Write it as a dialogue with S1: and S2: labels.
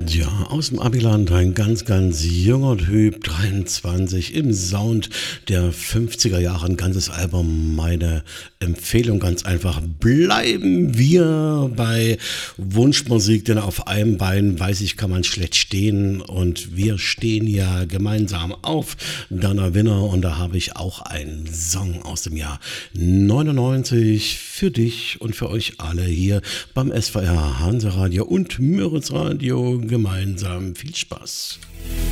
S1: Ja, aus dem Abiland ein ganz junger Typ, 23, im Sound der 50er Jahre, ein ganzes Album. Meine Empfehlung ganz einfach, bleiben wir bei Wunschmusik, denn auf einem Bein, weiß ich, kann man schlecht stehen und wir stehen ja gemeinsam auf Dana Winner und da habe ich auch einen Song aus dem Jahr 99 für dich und für euch alle hier beim SVR Hanseradio und Müritz Radio gemeinsam. Viel Spaß.